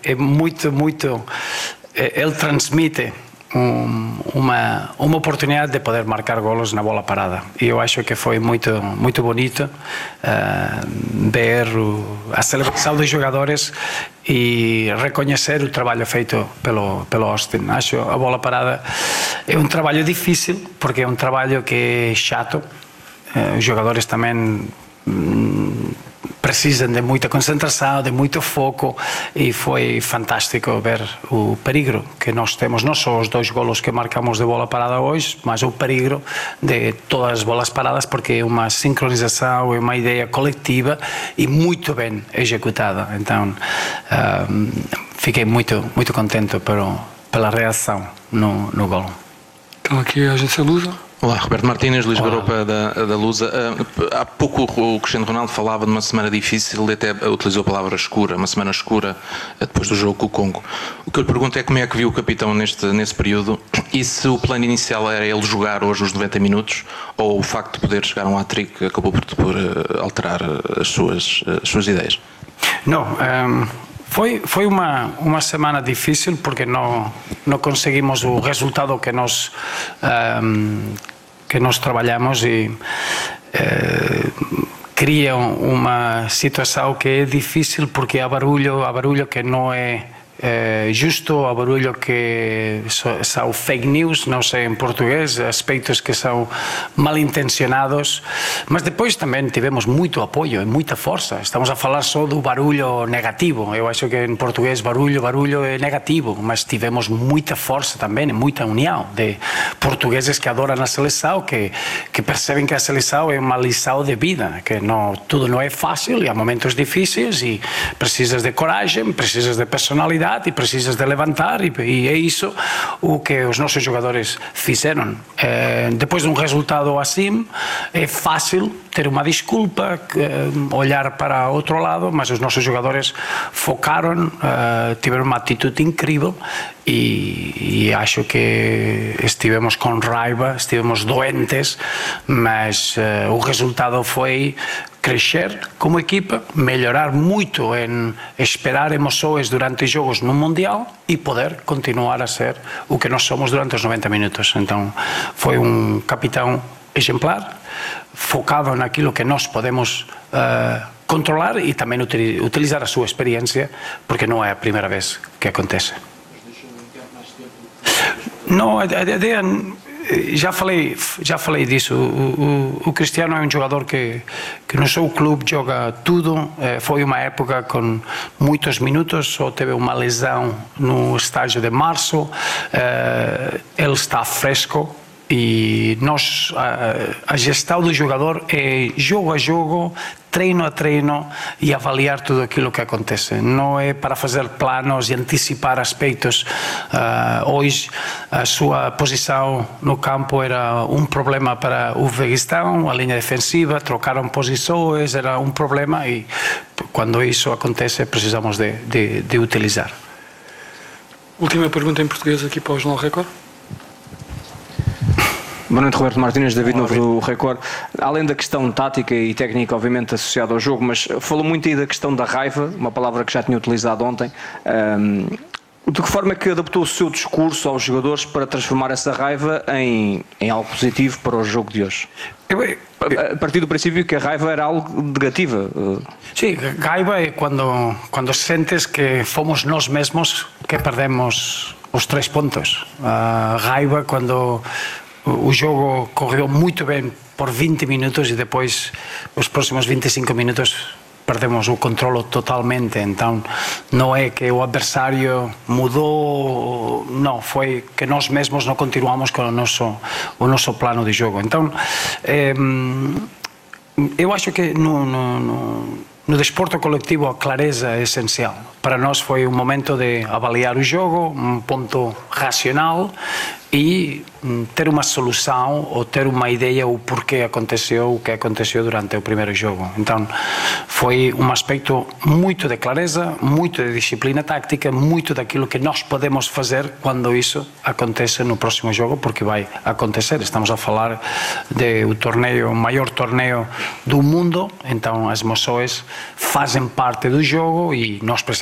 ele transmite uma oportunidade de poder marcar golos na bola parada, e eu acho que foi muito bonito ver a celebração dos jogadores e reconhecer o trabalho feito pelo Austin. Acho a bola parada é um trabalho difícil, porque é um trabalho que é chato, os jogadores também precisam de muita concentração, de muito foco, e foi fantástico ver o perigo que nós temos, não só os 2 golos que marcamos de bola parada hoje, mas o perigo de todas as bolas paradas, porque é uma sincronização, é uma ideia coletiva e muito bem executada. Então fiquei muito contente pela reação no golo. Então aqui a agência Lusa. Olá, Roberto Martínez, Luís Garopa da Lusa. Há pouco o Cristiano Ronaldo falava de uma semana difícil, ele até utilizou a palavra escura, uma semana escura depois do jogo com o Congo. O que eu lhe pergunto é como é que viu o capitão nesse período, e se o plano inicial era ele jogar hoje os 90 minutos, ou o facto de poder chegar a um hat-trick acabou por alterar as suas ideias? Não, foi uma semana difícil, porque não conseguimos o resultado que nós trabalhamos, e cria uma situação que é difícil, porque há barulho que não é justo, há barulho que são fake news, não sei em português, aspectos que são mal intencionados, mas depois também tivemos muito apoio e muita força. Estamos a falar só do barulho negativo, eu acho que em português barulho é negativo, mas tivemos muita força também, muita união de portugueses que adoram a seleção, que percebem que a seleção é uma lição de vida, que tudo não é fácil e há momentos difíceis, e precisas de coragem, precisas de personalidade, e precisas de levantar, e é isso o que os nossos jogadores fizeram. Depois de um resultado assim, é fácil ter uma desculpa, olhar para outro lado, mas os nossos jogadores focaram, tiveram uma atitude incrível, e acho que estivemos com raiva, estivemos doentes, mas o resultado foi crescer como equipa, melhorar muito em esperar emoções durante jogos no Mundial e poder continuar a ser o que nós somos durante os 90 minutos. Então foi um capitão exemplar, focado naquilo que nós podemos controlar, e também utilizar a sua experiência, porque não é a primeira vez que acontece. Não, a ideia... Já falei disso. O Cristiano é um jogador que no seu clube joga tudo. Foi uma época com muitos minutos, só teve uma lesão no estágio de março. Ele está fresco, e a gestão do jogador é jogo a jogo, treino a treino, e avaliar tudo aquilo que acontece. Não é para fazer planos e antecipar aspectos. Hoje a sua posição no campo era um problema para o Uzbequistão, a linha defensiva, trocaram posições, era um problema, e quando isso acontece precisamos de utilizar. Última pergunta em português aqui para o Jornal Record. Boa noite, Roberto Martínez, David Novo do Record. Além da questão tática e técnica, obviamente, associada ao jogo, mas falou muito aí da questão da raiva, uma palavra que já tinha utilizado ontem. De que forma é que adaptou o seu discurso aos jogadores para transformar essa raiva em algo positivo para o jogo de hoje? A partir do princípio que a raiva era algo negativa. Sim, raiva é quando sentes que fomos nós mesmos que perdemos os 3 pontos. Raiva quando o jogo correu muito bem por 20 minutos e depois os próximos 25 minutos perdemos o controle totalmente. Então não é que o adversário mudou, não, foi que nós mesmos não continuamos com o nosso plano de jogo. Então eu acho que no desporto coletivo a clareza é essencial. Para nós foi um momento de avaliar o jogo, um ponto racional, e ter uma solução ou ter uma ideia o porquê aconteceu o que aconteceu durante o primeiro jogo. Então foi um aspecto muito de clareza, muito de disciplina tática, muito daquilo que nós podemos fazer quando isso acontece no próximo jogo, porque vai acontecer. Estamos a falar o maior torneio do mundo, então as emoções fazem parte do jogo, e nós